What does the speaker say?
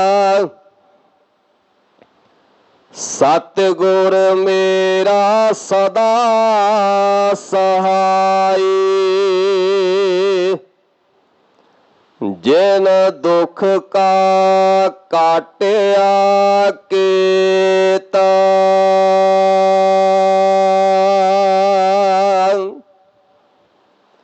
सतगुर मेरा सदा सहाय। जिन दुख का काटिया केत